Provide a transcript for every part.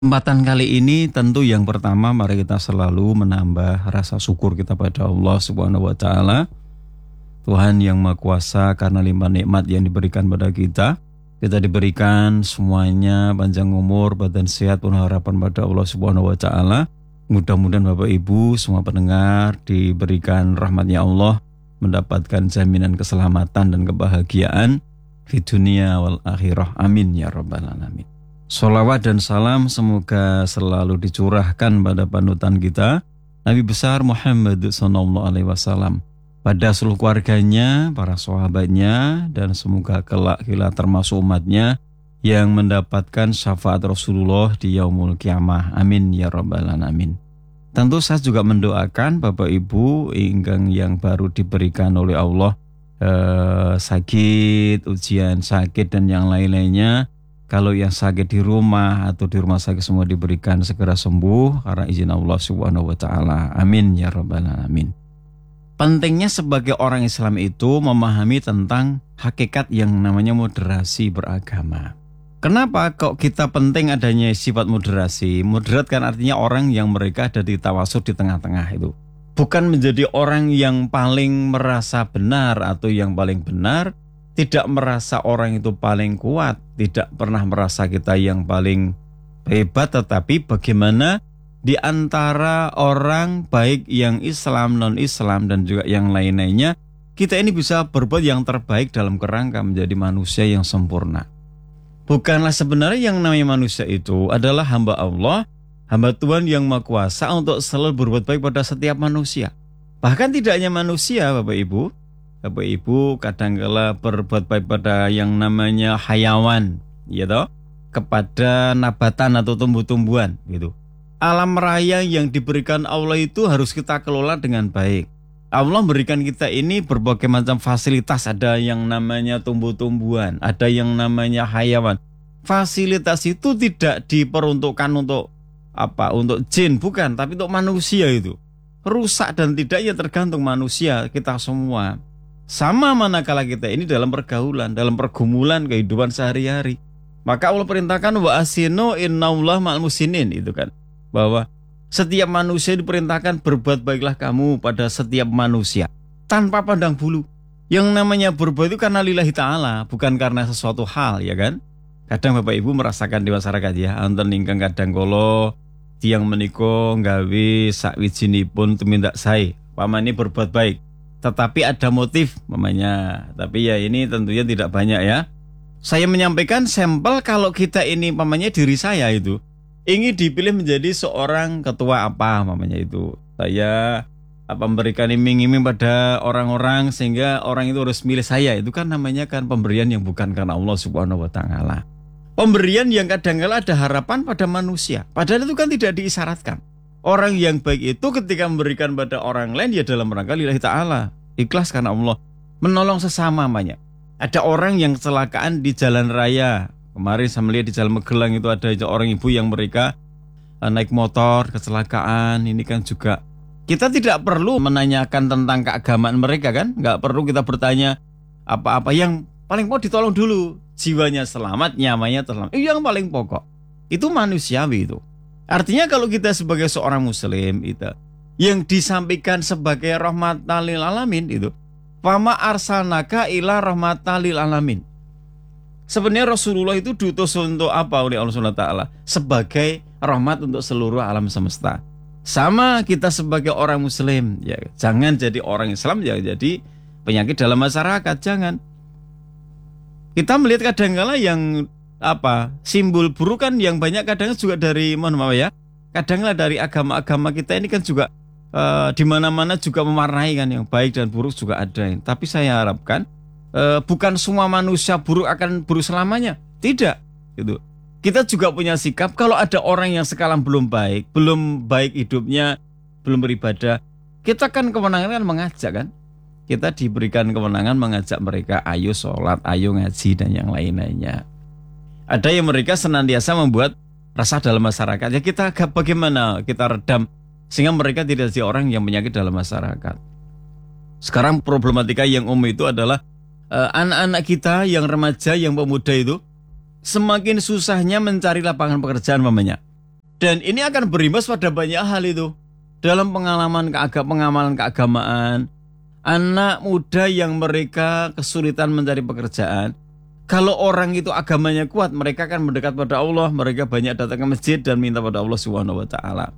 Kesempatan kali ini tentu yang pertama mari kita selalu menambah rasa syukur kita pada Allah Subhanahu wa taala. Tuhan yang Maha Kuasa, karena limpah nikmat yang diberikan pada kita. Kita diberikan semuanya panjang umur, badan sehat, penuh harapan pada Allah Subhanahu wa taala. Mudah-mudahan Bapak Ibu semua pendengar diberikan rahmatnya Allah, mendapatkan jaminan keselamatan dan kebahagiaan di dunia wal akhirah. Amin ya rabbal alamin. Sholawat dan salam semoga selalu dicurahkan pada panutan kita, Nabi besar Muhammad SAW, pada seluruh keluarganya, para sahabatnya, dan semoga kelak kita termasuk umatnya yang mendapatkan syafaat Rasulullah di yaumul kiamah. Amin ya rabbal alamin. Tentu saya juga mendoakan Bapak Ibu yang baru diberikan oleh Allah sakit, ujian sakit dan yang lain-lainnya. Kalau yang sakit di rumah atau di rumah sakit semua diberikan segera sembuh karena izin Allah Subhanahu wa taala. Amin ya rabbal alamin. Pentingnya sebagai orang Islam itu memahami tentang hakikat yang namanya moderasi beragama. Kenapa kok kita penting adanya sifat moderasi? Moderat kan artinya orang yang mereka ada di tawasud di tengah-tengah itu. Bukan menjadi orang yang paling merasa benar atau yang paling benar, tidak merasa orang itu paling kuat, tidak pernah merasa kita yang paling hebat, tetapi bagaimana di antara orang baik yang Islam, non-Islam dan juga yang lain-lainnya, kita ini bisa berbuat yang terbaik dalam kerangka menjadi manusia yang sempurna. Bukanlah sebenarnya yang namanya manusia itu adalah hamba Allah, hamba Tuhan yang Maha Kuasa untuk selalu berbuat baik pada setiap manusia. Bahkan tidak hanya manusia, Bapak Ibu. Bapak Ibu kadangkala berbuat baik pada yang namanya hayawan, gitu, kepada nabatan atau tumbuh-tumbuhan, gitu. Alam raya yang diberikan Allah itu harus kita kelola dengan baik. Allah memberikan kita ini berbagai macam fasilitas, ada yang namanya tumbuh-tumbuhan, ada yang namanya hayawan. Fasilitas itu tidak diperuntukkan untuk apa? Untuk jin, bukan, tapi untuk manusia itu. Rusak dan tidaknya tergantung manusia kita semua. Sama manakala kita ini dalam pergaulan, dalam pergumulan kehidupan sehari-hari. Maka Allah perintahkan wa asinu innallaha ma'al muhsinin, itu kan. Bahwa setiap manusia diperintahkan berbuat baiklah kamu pada setiap manusia. Tanpa pandang bulu. Yang namanya berbuat itu karena lillahi ta'ala, bukan karena sesuatu hal, ya kan. Kadang Bapak Ibu merasakan di masyarakat ya, anten ingkang kadang kala tiyang menika gawe sakwijinipun tumindak sae, pamane berbuat baik. Tetapi ada motif mamanya. Tapi ya ini tentunya tidak banyak ya. Saya menyampaikan sampel kalau kita ini mamanya diri saya itu ingin dipilih menjadi seorang ketua apa mamanya itu. Saya memberikan iming-iming pada orang-orang sehingga orang itu harus milih saya. Itu kan namanya kan pemberian yang bukan karena Allah Subhanahu wa taala. Pemberian yang kadang-kala ada harapan pada manusia. Padahal itu kan tidak diisyaratkan. Orang yang baik itu ketika memberikan pada orang lain ya dalam rangka lillahi ta'ala, ikhlas karena Allah, menolong sesama namanya. Ada orang yang kecelakaan di jalan raya. Kemarin saya melihat di Jalan Magelang itu ada orang ibu yang mereka naik motor kecelakaan. Ini kan juga kita tidak perlu menanyakan tentang keagamaan mereka kan, nggak perlu kita bertanya apa-apa. Yang paling pokok ditolong dulu, jiwanya selamat, nyamannya selamat. Itu yang paling pokok. Itu manusiawi itu. Artinya kalau kita sebagai seorang muslim itu yang disampaikan sebagai rahmatan lil alamin itu, fama arsalnaka ila rahmatan lil alamin. Sebenarnya Rasulullah itu diutus untuk apa oleh Allah Subhanahu wa taala? Sebagai rahmat untuk seluruh alam semesta. Sama kita sebagai orang muslim, ya jangan jadi orang Islam ya jadi penyakit dalam masyarakat, jangan. Kita melihat kadang-kala yang simbol buruk kan yang banyak kadang juga dari kadanglah dari agama-agama kita ini kan juga di mana-mana juga mewarnai kan, yang baik dan buruk juga ada. Tapi saya harapkan bukan semua manusia buruk akan buruk selamanya, tidak gitu. Kita juga punya sikap kalau ada orang yang sekarang belum baik hidupnya, belum beribadah, kita kan kewenangan kan mengajak kan. Kita diberikan kewenangan mengajak mereka ayo sholat, ayo ngaji dan yang lain-lainnya. Ada yang mereka senantiasa membuat resah dalam masyarakat. Ya kita bagaimana kita redam sehingga mereka tidak jadi orang yang penyakit dalam masyarakat. Sekarang problematika yang umum itu adalah anak-anak kita yang remaja, yang pemuda itu semakin susahnya mencari lapangan pekerjaan mamanya. Dan ini akan berimbas pada banyak hal itu. Dalam pengamalan keagamaan, anak muda yang mereka kesulitan mencari pekerjaan, kalau orang itu agamanya kuat, mereka akan mendekat pada Allah, mereka banyak datang ke masjid dan minta pada Allah Subhanahu wa taala.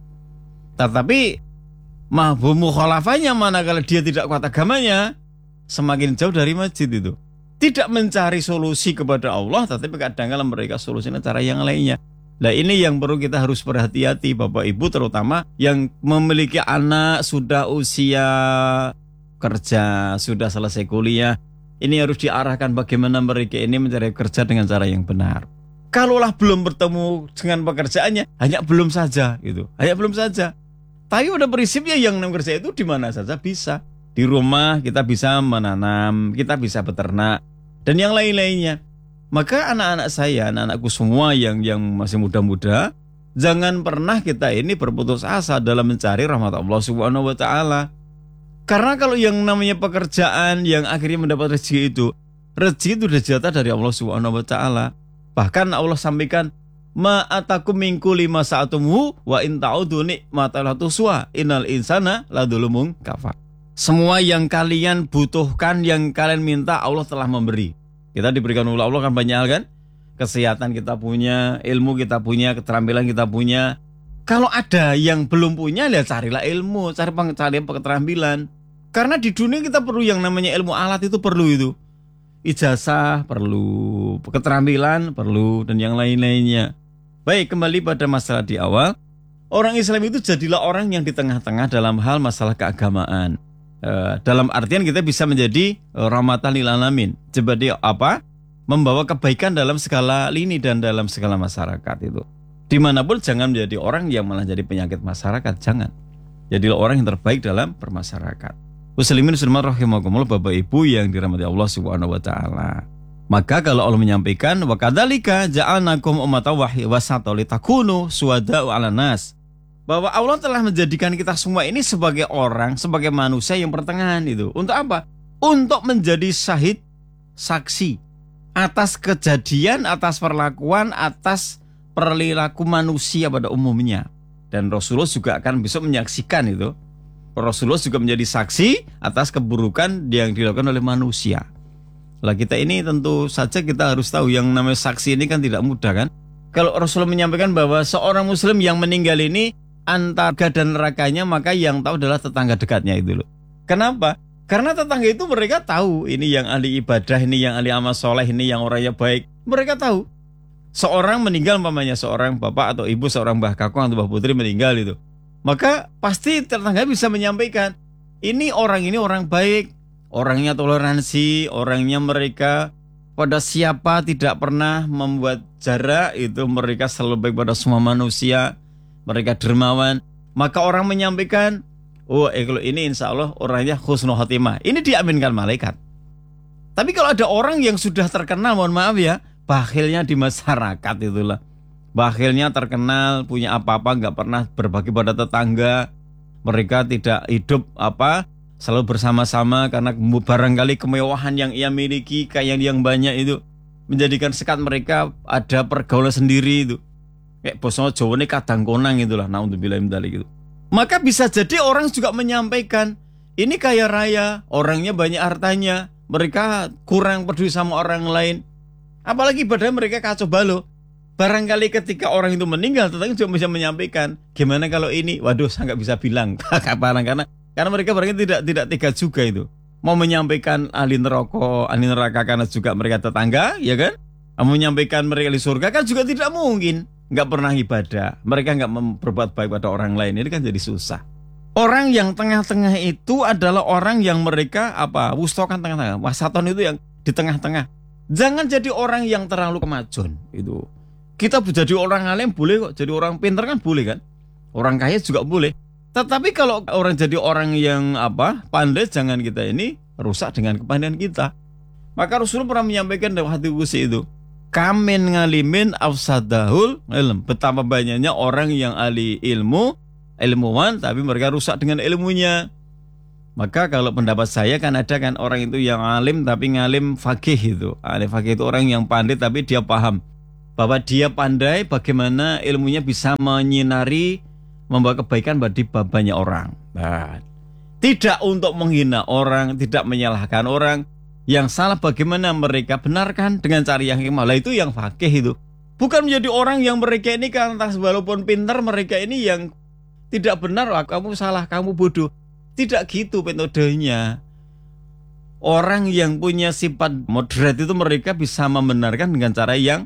Tetapi mahfum mukhalafahnya manakala dia tidak kuat agamanya, semakin jauh dari masjid itu. Tidak mencari solusi kepada Allah, tetapi kadang-kadang mereka solusinya cara yang lainnya. Nah, ini yang perlu kita harus berhati-hati Bapak Ibu, terutama yang memiliki anak sudah usia kerja, sudah selesai kuliah. Ini harus diarahkan bagaimana mereka ini mencari kerja dengan cara yang benar. Kalaulah belum bertemu dengan pekerjaannya, hanya belum saja gitu. Hanya belum saja. Tapi pada prinsipnya yang namanya kerja itu di mana saja bisa. Di rumah kita bisa menanam, kita bisa beternak, dan yang lain-lainnya. Maka anak-anak saya, anak-anakku semua yang masih muda-muda, jangan pernah kita ini berputus asa dalam mencari rahmat Allah Subhanahu wa taala. Karena kalau yang namanya pekerjaan yang akhirnya mendapat rezeki itu sudah jatah dari Allah Subhanahu wa taala. Bahkan Allah sampaikan, ma atakum min kulli ma sa'atumu wa in ta'udu ni'matallahi tuswa innal insana ladzulumun kafar. Semua yang kalian butuhkan, yang kalian minta, Allah telah memberi. Kita diberikan oleh Allah kan banyak hal kan? Kesehatan kita punya, ilmu kita punya, keterampilan kita punya. Kalau ada yang belum punya, lihat carilah ilmu, cari keterampilan. Karena di dunia kita perlu yang namanya ilmu alat itu perlu itu. Ijazah perlu, keterampilan perlu, dan yang lain-lainnya. Baik, kembali pada masalah di awal. Orang Islam itu jadilah orang yang di tengah-tengah dalam hal masalah keagamaan. Dalam artian kita bisa menjadi rahmatan lil alamin. Jadi apa? Membawa kebaikan dalam segala lini dan dalam segala masyarakat itu. Dimanapun jangan menjadi orang yang malah jadi penyakit masyarakat, jangan. Jadilah orang yang terbaik dalam bermasyarakat. Muslimin muslimat rahimakumullah, Bapak Ibu yang dirahmati Allah Subhanahu wa taala. Maka kalau Allah menyampaikan wa kadzalika ja'alnakum ummatan wasatan litakunu syuhada'u 'alan nas. Bahwa Allah telah menjadikan kita semua ini sebagai orang, sebagai manusia yang pertengahan itu. Untuk apa? Untuk menjadi syahid, saksi atas kejadian, atas perlakuan, atas perilaku manusia pada umumnya. Dan Rasulullah juga akan besok menyaksikan itu. Rasulullah juga menjadi saksi atas keburukan yang dilakukan oleh manusia. Lah kita ini tentu saja kita harus tahu yang namanya saksi ini kan tidak mudah kan. Kalau Rasulullah menyampaikan bahwa seorang muslim yang meninggal ini antara surga dan nerakanya, maka yang tahu adalah tetangga dekatnya itu loh. Kenapa? Karena tetangga itu mereka tahu ini yang ahli ibadah, ini yang ahli amal soleh, ini yang orangnya baik. Mereka tahu. Seorang meninggal, umpamanya seorang bapak atau ibu, seorang mbah kakung atau mbah putri meninggal itu. Maka pasti tetangga bisa menyampaikan, ini orang baik, orangnya toleransi, orangnya mereka pada siapa tidak pernah membuat jarak, itu mereka selalu baik pada semua manusia. Mereka dermawan, maka orang menyampaikan, oh kalau ini insya Allah orangnya husnul khotimah. Ini diaminkan malaikat. Tapi kalau ada orang yang sudah terkenal, mohon maaf ya, bakhilnya di masyarakat itulah. Bakhilnya terkenal, punya apa-apa, nggak pernah berbagi pada tetangga. Mereka tidak hidup selalu bersama-sama karena barangkali kemewahan yang ia miliki, kekayaan yang banyak itu menjadikan sekat mereka ada pergaulan sendiri itu. Kayak bosnya Jawa ini kadang konang itulah, naudzubillah min dzalik gitu. Maka bisa jadi orang juga menyampaikan, ini kaya raya, orangnya banyak hartanya, mereka kurang peduli sama orang lain. Apalagi padahal mereka kacau balau. Barangkali ketika orang itu meninggal, tetangga juga bisa menyampaikan, gimana kalau ini? Waduh, saya nggak bisa bilang. Karena mereka barangkali tidak tega juga itu. Mau menyampaikan ahli neraka karena juga mereka tetangga, ya kan? Mau menyampaikan mereka di surga kan juga tidak mungkin. Nggak pernah ibadah, mereka nggak berbuat baik pada orang lain, ini kan jadi susah. Orang yang tengah-tengah itu adalah orang yang mereka wustokan tengah-tengah, wasaton itu yang di tengah-tengah. Jangan jadi orang yang terlalu kemajon itu. Kita jadi orang alim boleh kok, jadi orang pintar kan boleh kan, orang kaya juga boleh. Tetapi kalau orang jadi orang yang pandai, jangan kita ini rusak dengan kepandaian kita. Maka Rasulullah pernah menyampaikan dalam hadis qudsi itu, kamin ngalimin afsadahul ilm. Betapa banyaknya orang yang ahli ilmuwan, tapi mereka rusak dengan ilmunya. Maka kalau pendapat saya kan ada kan orang itu yang alim tapi ngalim fakih itu. Alim fakih itu orang yang pandai tapi dia paham. bahwa dia pandai bagaimana ilmunya bisa menyinari, membawa kebaikan bagi banyak orang. Nah, tidak untuk menghina orang, tidak menyalahkan orang. Yang salah bagaimana mereka benarkan dengan cara yang hikmah. Lah itu yang fakih itu. Bukan menjadi orang yang mereka ini kan walaupun pintar, mereka ini yang tidak benar. Wah, kamu salah, kamu bodoh. Tidak gitu metodenya. Orang yang punya sifat moderat itu mereka bisa membenarkan dengan cara yang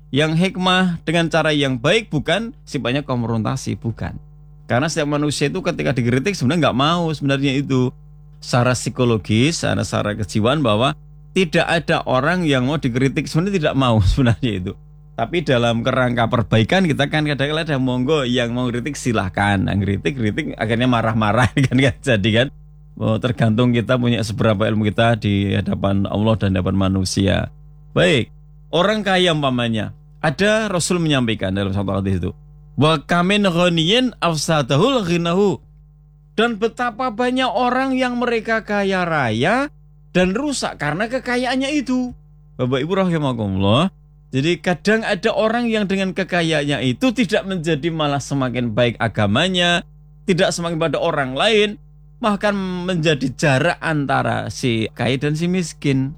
hikmah, dengan cara yang baik, bukan sifatnya konfrontasi, bukan. Karena setiap manusia itu ketika dikritik sebenarnya nggak mau sebenarnya itu. Secara psikologis, secara kejiwaan bahwa tidak ada orang yang mau dikritik sebenarnya tidak mau sebenarnya itu. Tapi dalam kerangka perbaikan kita kan kadang-kadang ada monggo yang mau kritik silahkan. Yang kritik akhirnya marah-marah kan jadi kan. Tergantung kita punya seberapa ilmu kita di hadapan Allah dan di hadapan manusia. Baik, orang kaya umpamanya. Ada Rasul menyampaikan dalam satu hadis itu. Wa kamin ghaniyin afsadahul ghinahu. Dan betapa banyak orang yang mereka kaya raya dan rusak karena kekayaannya itu. Bapak Ibu rahimakumullah. Jadi kadang ada orang yang dengan kekayaannya itu tidak menjadi malah semakin baik agamanya, tidak semakin pada orang lain, bahkan menjadi jarak antara si kaya dan si miskin.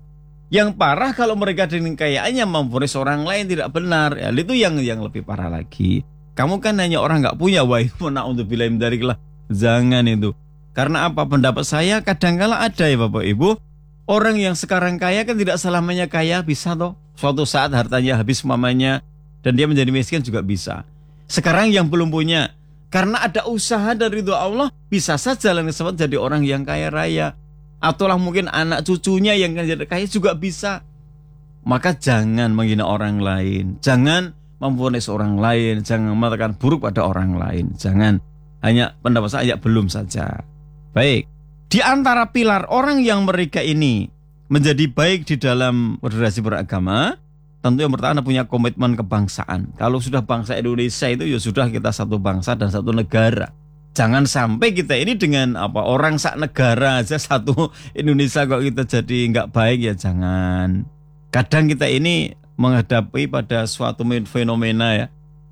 Yang parah kalau mereka dengan kekayaannya memvonis orang lain tidak benar, ya itu yang lebih parah lagi. Kamu kan hanya orang nggak punya, wah itu na'udzubillah min dzalik. Jangan itu. Karena apa? Pendapat saya kadang-kala ada ya Bapak Ibu, orang yang sekarang kaya kan tidak selamanya kaya, bisa toh. Suatu saat hartanya habis mamanya dan dia menjadi miskin juga bisa. Sekarang yang belum punya, karena ada usaha dari ridho Allah, bisa saja lain kesempatan jadi orang yang kaya raya. Ataulah mungkin anak cucunya yang jadi kaya juga bisa. Maka jangan menghina orang lain, jangan memvonis orang lain, jangan mengatakan buruk pada orang lain, jangan. Hanya pendapat saya belum saja. Baik, di antara pilar orang yang mereka ini menjadi baik di dalam moderasi beragama, tentu yang pertama punya komitmen kebangsaan. Kalau sudah bangsa Indonesia itu ya sudah kita satu bangsa dan satu negara. Jangan sampai kita ini dengan orang sak negara aja satu Indonesia kok kita jadi nggak baik, ya jangan. Kadang kita ini menghadapi pada suatu fenomena ya.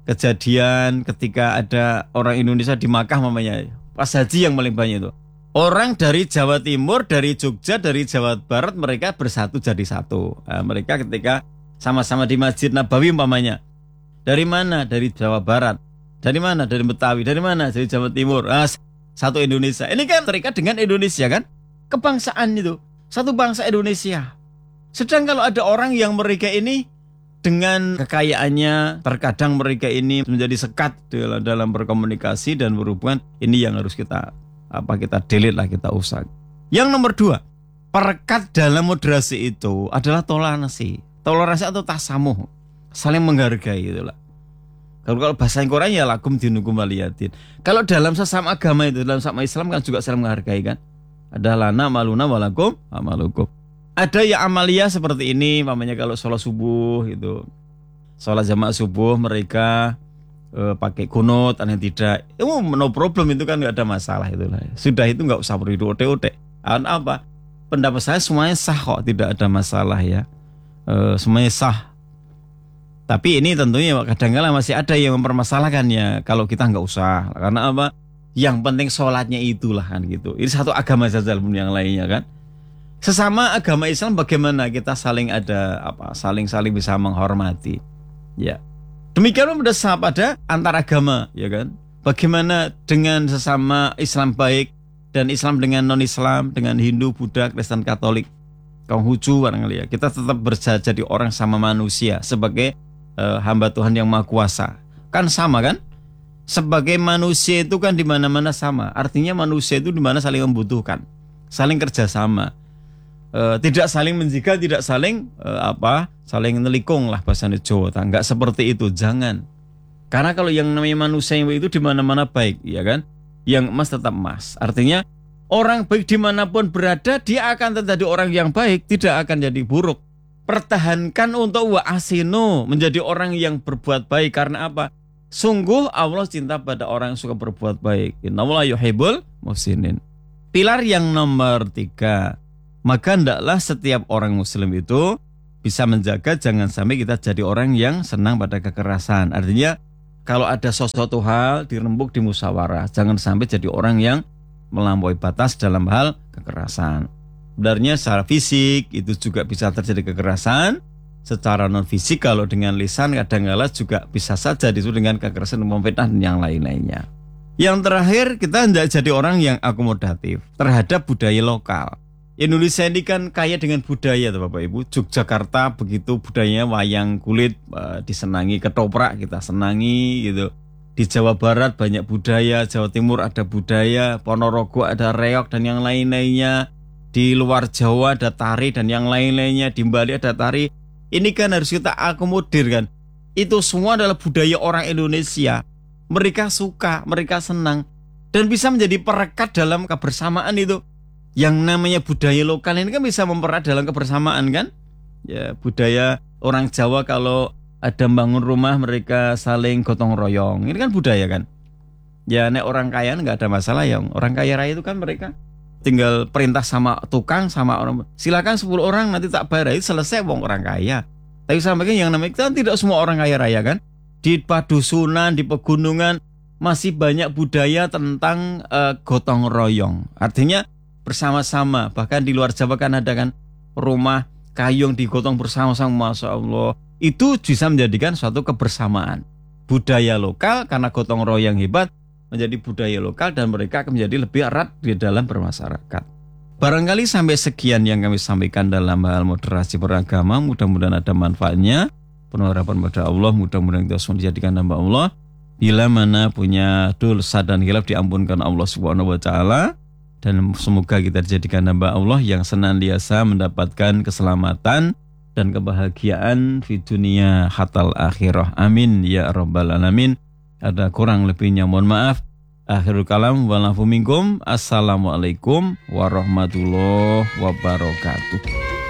Kejadian ketika ada orang Indonesia di Makkah mamanya, pas haji yang paling banyak itu. Orang dari Jawa Timur, dari Jogja, dari Jawa Barat mereka bersatu jadi satu. Nah, mereka ketika sama-sama di Masjid Nabawi umpamanya. Dari mana? Dari Jawa Barat. Dari mana? Dari Betawi. Dari mana? Dari Jawa Timur. Nah, satu Indonesia. Ini kan terikat dengan Indonesia kan? Kebangsaan itu. Satu bangsa Indonesia. Sedang kalau ada orang yang mereka ini dengan kekayaannya, terkadang mereka ini menjadi sekat dalam berkomunikasi dan berhubungan. Ini yang harus kita delete lah, kita usah. Yang nomor 2, perekat dalam moderasi itu adalah toleransi. Toleransi atau tasamuh, saling menghargai itulah. Kalau bahasa Quran ya lakum dinukum waliyatin. Kalau dalam sesama agama itu, dalam sesama Islam kan juga saling menghargai kan. Ada lana maluna walakum amalukum. Ada yang amalia seperti ini, mamanya kalau sholat subuh itu, sholat jamaah subuh mereka pakai kunut, aneh tidak, no problem, itu kan nggak ada masalah itu lah. Sudah itu nggak usah perlu ote-ote. Apa? Pendapat saya semuanya sah kok, tidak ada masalah ya, semuanya sah. Tapi ini tentunya kadang-kadang masih ada yang mempermasalahkannya. Kalau kita nggak usah, karena apa? Yang penting sholatnya itulah kan gitu. Ini satu agama saja, belum yang lainnya kan. Sesama agama Islam bagaimana kita saling saling bisa menghormati. Ya. Demikian pada pada antar agama, ya kan? Bagaimana dengan sesama Islam baik dan Islam dengan non-Islam, dengan Hindu, Buddha, Kristen, Katolik, Konghucu barangkali ya. Kita tetap jadi orang sama manusia sebagai hamba Tuhan yang Maha Kuasa. Kan sama kan? Sebagai manusia itu kan di mana-mana sama. Artinya manusia itu di mana saling membutuhkan, saling kerjasama. Tidak saling menjigal, tidak saling saling nelikung lah bahasa Jawa. Enggak seperti itu, jangan. Karena kalau yang namanya manusia yang baik itu di mana-mana baik, ya kan? Yang emas tetap emas. Artinya orang baik dimanapun berada, dia akan tetap jadi orang yang baik, tidak akan jadi buruk. Pertahankan untuk wa'asinu, menjadi orang yang berbuat baik. Karena apa? Sungguh Allah cinta pada orang yang suka berbuat baik. Innallaha yuhibbul muhsinin. Pilar yang nomor 3, maka hendaklah setiap orang muslim itu bisa menjaga jangan sampai kita jadi orang yang senang pada kekerasan. Artinya kalau ada sesuatu hal dirembuk di musyawarah, jangan sampai jadi orang yang melampaui batas dalam hal kekerasan. Sebenarnya secara fisik itu juga bisa terjadi kekerasan, secara non fisik kalau dengan lisan kadang-kala juga bisa saja itu dengan kekerasan memfitnah dan yang lain-lainnya. Yang terakhir, kita hendak jadi orang yang akomodatif terhadap budaya lokal. Indonesia ini kan kaya dengan budaya, Bapak Ibu. Yogyakarta begitu budayanya wayang kulit disenangi, ketoprak kita senangi gitu. Di Jawa Barat banyak budaya, Jawa Timur ada budaya, Ponorogo ada reog dan yang lain-lainnya. Di luar Jawa ada tari dan yang lain-lainnya, di Bali ada tari. Ini kan harus kita akomodir kan. Itu semua adalah budaya orang Indonesia. Mereka suka, mereka senang dan bisa menjadi perekat dalam kebersamaan itu. Yang namanya budaya lokal ini kan bisa mempererat dalam kebersamaan kan? Ya, budaya orang Jawa kalau ada bangun rumah mereka saling gotong royong. Ini kan budaya kan? Ya, nek orang kaya nggak ada masalah ya. Orang kaya raya itu kan mereka tinggal perintah sama tukang sama orang. Silakan 10 orang nanti tak bayar, itu selesai wong orang kaya. Tapi sampai yang namanya kita tidak semua orang kaya raya kan? Di padusunan, di pegunungan masih banyak budaya tentang gotong royong. Artinya bersama-sama, bahkan di luar Jawa kan ada kan rumah kayu yang digotong bersama-sama, Masya Allah. Itu bisa menjadikan suatu kebersamaan. Budaya lokal karena gotong royong hebat menjadi budaya lokal dan mereka akan menjadi lebih erat di dalam bermasyarakat. Barangkali sampai sekian yang kami sampaikan dalam hal moderasi beragama. Mudah-mudahan ada manfaatnya. Penuh harapan pada Allah, mudah-mudahan kita semua dijadikan hamba Allah. Bila mana punya dosa dan khilaf diampunkan Allah Subhanahu wa taala. Dan semoga kita dijadikan hamba Allah yang senantiasa mendapatkan keselamatan dan kebahagiaan di dunia hatal akhirah. Amin ya rabbal alamin. Ada kurang lebihnya mohon maaf. Akhirul kalam walafu minkum. Assalamualaikum warahmatullahi wabarakatuh.